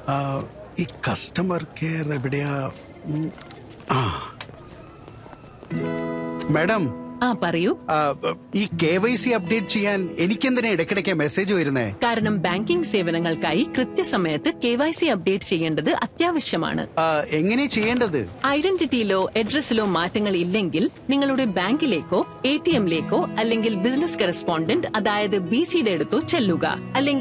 ഈ customer care എവിടെയാ? ആ മാഡം, പറയൂ. ഈ KYC അപ്ഡേറ്റ് ചെയ്യാൻ എനിക്കെന്തിനാ ഇടയ്ക്കിടയ്ക്ക് മെസ്സേജ് വരുന്നേ? കാരണം ബാങ്കിംഗ് സേവനങ്ങൾക്കായി കൃത്യസമയത്ത് KYC അപ്ഡേറ്റ് ചെയ്യേണ്ടത് അത്യാവശ്യമാണ്. എങ്ങനെ ചെയ്യേണ്ടത്? ഐഡന്റിറ്റിയിലോ അഡ്രസ്സിലോ മാറ്റങ്ങൾ ഇല്ലെങ്കിൽ നിങ്ങളുടെ ബാങ്കിലേക്കോ ATMലേക്കോ അല്ലെങ്കിൽ ബിസിനസ് കറസ്പോണ്ടന്റ് അതായത് BCയുടെ അടുത്തോ ചെല്ലുക. അല്ലെങ്കിൽ